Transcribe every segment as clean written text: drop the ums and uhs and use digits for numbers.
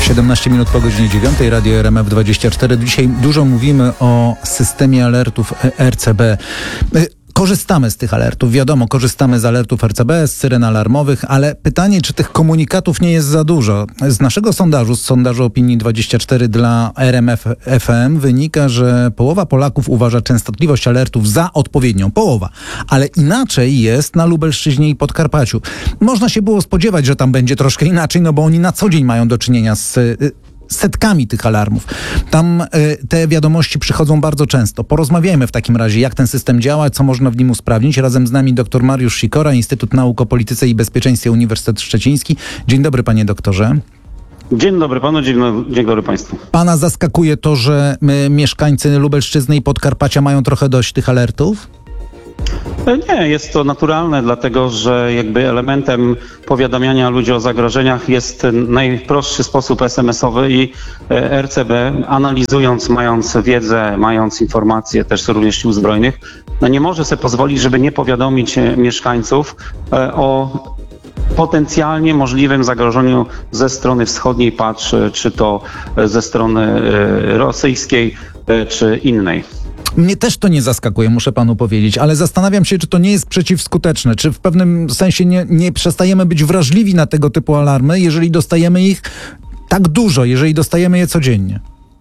17 minut po godzinie 9, Radio RMF24. Dzisiaj dużo mówimy o systemie alertów RCB. Korzystamy z tych alertów, wiadomo, korzystamy z alertów RCB, z syren alarmowych, ale pytanie, czy tych komunikatów nie jest za dużo? Z naszego sondażu, z sondażu Opinii24 dla RMF FM wynika, że połowa Polaków uważa częstotliwość alertów za odpowiednią. Połowa. Ale inaczej jest na Lubelszczyźnie i Podkarpaciu. Można się było spodziewać, że tam będzie troszkę inaczej, no bo oni na co dzień mają do czynienia z setkami tych alarmów. Tam te wiadomości przychodzą bardzo często. Porozmawiajmy w takim razie, jak ten system działa, co można w nim usprawnić. Razem z nami dr Mariusz Sikora, Instytut Nauk o Polityce i Bezpieczeństwie, Uniwersytet Szczeciński. Dzień dobry, panie doktorze. Dzień dobry panu, dzień dobry państwu. Pana zaskakuje to, że mieszkańcy Lubelszczyzny i Podkarpacia mają trochę dość tych alertów? Nie, jest to naturalne, dlatego że jakby elementem powiadamiania ludzi o zagrożeniach jest najprostszy sposób SMS-owy i RCB, analizując, mając wiedzę, mając informacje też również sił zbrojnych, nie może sobie pozwolić, żeby nie powiadomić mieszkańców o potencjalnie możliwym zagrożeniu ze strony wschodniej, patrz, czy to ze strony rosyjskiej, czy innej. Mnie też to nie zaskakuje, muszę panu powiedzieć, ale zastanawiam się, czy to nie jest przeciwskuteczne, czy w pewnym sensie nie przestajemy być wrażliwi na tego typu alarmy, jeżeli dostajemy ich tak dużo, jeżeli dostajemy je codziennie.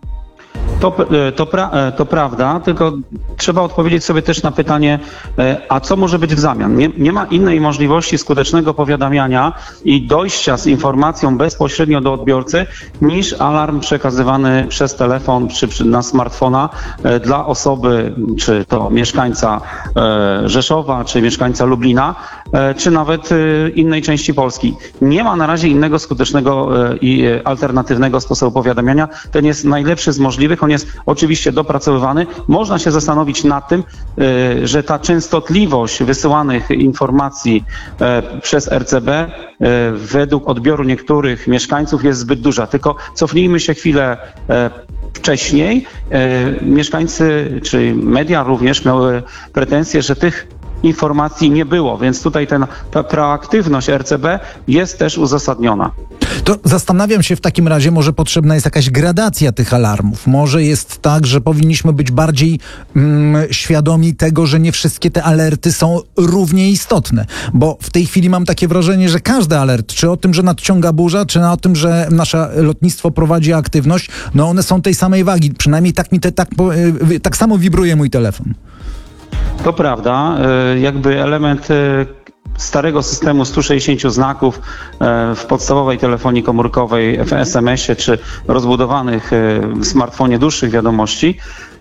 To prawda, tylko trzeba odpowiedzieć sobie też na pytanie, a co może być w zamian? Nie ma innej możliwości skutecznego powiadamiania i dojścia z informacją bezpośrednio do odbiorcy niż alarm przekazywany przez telefon czy na smartfona dla osoby, czy to mieszkańca Rzeszowa, czy mieszkańca Lublina, czy nawet innej części Polski. Nie ma na razie innego skutecznego i alternatywnego sposobu powiadamiania. Ten jest najlepszy z możliwych. On jest oczywiście dopracowywany. Można się zastanowić nad tym, że ta częstotliwość wysyłanych informacji przez RCB według odbioru niektórych mieszkańców jest zbyt duża. Tylko cofnijmy się chwilę wcześniej. Mieszkańcy czy media również miały pretensje, że tych informacji nie było, więc tutaj ta proaktywność RCB jest też uzasadniona. To zastanawiam się w takim razie, może potrzebna jest jakaś gradacja tych alarmów. Może jest tak, że powinniśmy być bardziej świadomi tego, że nie wszystkie te alerty są równie istotne. Bo w tej chwili mam takie wrażenie, że każdy alert, czy o tym, że nadciąga burza, czy o tym, że nasze lotnictwo prowadzi aktywność, no one są tej samej wagi. Przynajmniej tak samo wibruje mój telefon. To prawda. Jakby element starego systemu 160 znaków w podstawowej telefonii komórkowej, w SMS-ie czy rozbudowanych w smartfonie dłuższych wiadomości.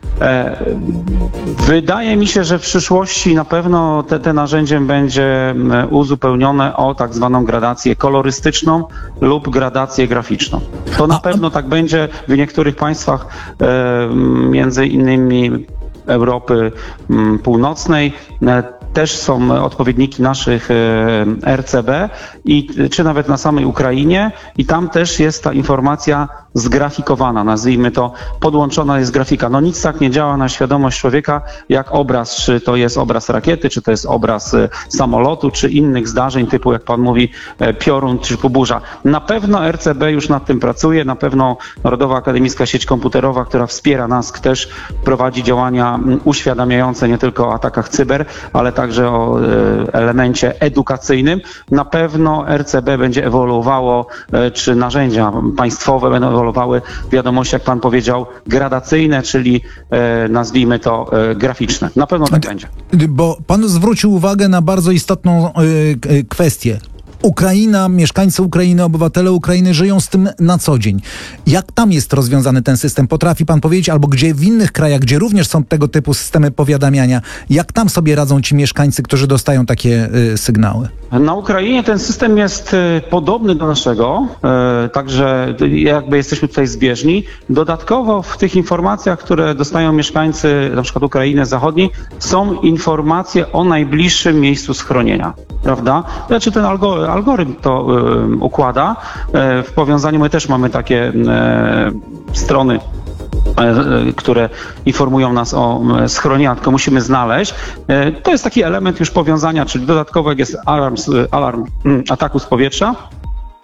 Wydaje mi się, że w przyszłości na pewno te narzędzie będzie uzupełnione o tak zwaną gradację kolorystyczną lub gradację graficzną. To na pewno tak będzie w niektórych państwach, między innymi Europy Północnej. Też są odpowiedniki naszych RCB czy nawet na samej Ukrainie i tam też jest ta informacja zgrafikowana, nazwijmy to, podłączona jest grafika. No nic tak nie działa na świadomość człowieka jak obraz, czy to jest obraz rakiety, czy to jest obraz samolotu, czy innych zdarzeń typu, jak pan mówi, piorun czy burza. Na pewno RCB już nad tym pracuje, na pewno Narodowa Akademicka Sieć Komputerowa, która wspiera nas, też prowadzi działania uświadamiające nie tylko o atakach cyber, ale także o elemencie edukacyjnym. Na pewno RCB będzie ewoluowało, czy narzędzia państwowe będą ewoluowały w wiadomości, jak pan powiedział, gradacyjne, czyli nazwijmy to graficzne. Na pewno tak będzie. Bo pan zwrócił uwagę na bardzo istotną kwestię. Ukraina, mieszkańcy Ukrainy, obywatele Ukrainy żyją z tym na co dzień. Jak tam jest rozwiązany ten system? Potrafi pan powiedzieć, albo gdzie w innych krajach, gdzie również są tego typu systemy powiadamiania, jak tam sobie radzą ci mieszkańcy, którzy dostają takie sygnały? Na Ukrainie ten system jest podobny do naszego, także jakby jesteśmy tutaj zbieżni. Dodatkowo w tych informacjach, które dostają mieszkańcy na przykład Ukrainy Zachodniej, są informacje o najbliższym miejscu schronienia, prawda? Znaczy ten algorytm to układa. W powiązaniu my też mamy takie strony, które informują nas o schronieniach, tylko musimy znaleźć. To jest taki element już powiązania, czyli dodatkowo jak jest alarm ataku z powietrza,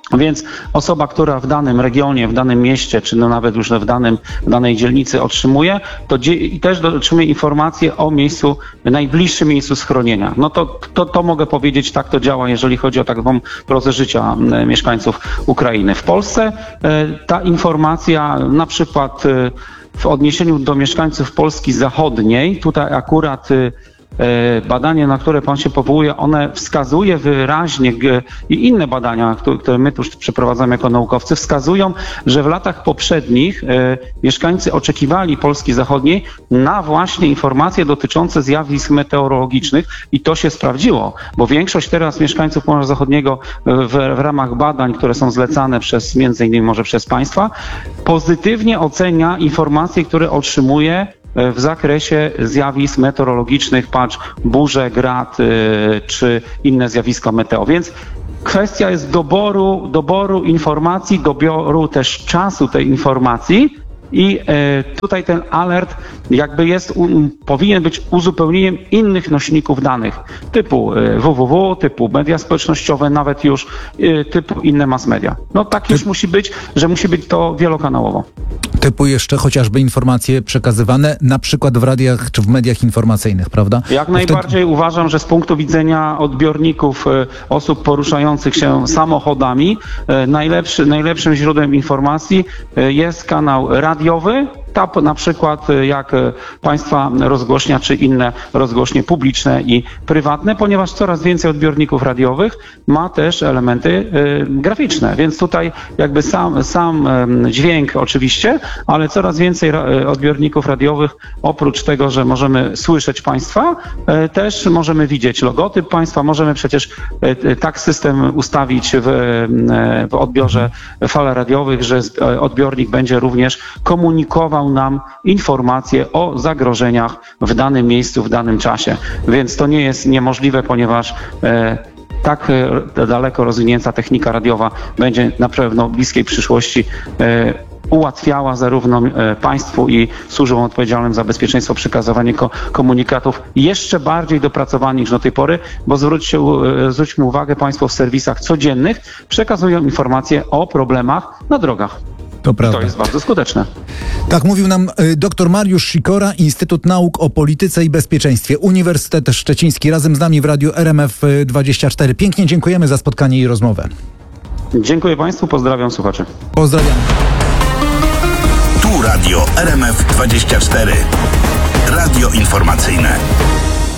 Więc osoba, która w danym regionie, w danym mieście, czy no nawet już w danej dzielnicy otrzymuje, i też otrzymuje informacje o najbliższym miejscu schronienia. No to mogę powiedzieć, tak to działa, jeżeli chodzi o taką prozę życia mieszkańców Ukrainy. W Polsce ta informacja, na przykład w odniesieniu do mieszkańców Polski Zachodniej, tutaj akurat badanie, na które pan się powołuje, one wskazuje wyraźnie i inne badania, które my tu przeprowadzamy jako naukowcy, wskazują, że w latach poprzednich mieszkańcy oczekiwali Polski Zachodniej na właśnie informacje dotyczące zjawisk meteorologicznych i to się sprawdziło, bo większość teraz mieszkańców Morza Zachodniego w ramach badań, które są zlecane między innymi może przez państwa, pozytywnie ocenia informacje, które otrzymuje w zakresie zjawisk meteorologicznych, patrz, burze, grad czy inne zjawiska meteo. Więc kwestia jest doboru informacji, doboru też czasu tej informacji i tutaj ten alert jakby powinien być uzupełnieniem innych nośników danych typu www, typu media społecznościowe, nawet już typu inne mass media. No tak już musi być, że musi być to wielokanałowo. Typu jeszcze chociażby informacje przekazywane na przykład w radiach czy w mediach informacyjnych, prawda? Jak najbardziej uważam, że z punktu widzenia odbiorników, osób poruszających się samochodami, najlepszym źródłem informacji jest kanał radiowy, na przykład jak państwa rozgłośnia, czy inne rozgłośnie publiczne i prywatne, ponieważ coraz więcej odbiorników radiowych ma też elementy graficzne, więc tutaj jakby sam dźwięk oczywiście, ale coraz więcej odbiorników radiowych, oprócz tego, że możemy słyszeć państwa, też możemy widzieć logotyp państwa, możemy przecież tak system ustawić w odbiorze fal radiowych, że odbiornik będzie również komunikował nam informacje o zagrożeniach w danym miejscu, w danym czasie. Więc to nie jest niemożliwe, ponieważ tak daleko rozwinięta technika radiowa będzie na pewno w bliskiej przyszłości ułatwiała zarówno państwu i służbom odpowiedzialnym za bezpieczeństwo przekazywania komunikatów jeszcze bardziej dopracowanych niż do tej pory, bo zwróćmy uwagę, państwo w serwisach codziennych przekazują informacje o problemach na drogach. To prawda. To jest bardzo skuteczne. Tak mówił nam dr Mariusz Sikora, Instytut Nauk o Polityce i Bezpieczeństwie, Uniwersytet Szczeciński, razem z nami w Radiu RMF24. Pięknie dziękujemy za spotkanie i rozmowę. Dziękuję państwu, pozdrawiam słuchaczy. Pozdrawiam. Tu Radio RMF24. Radio informacyjne.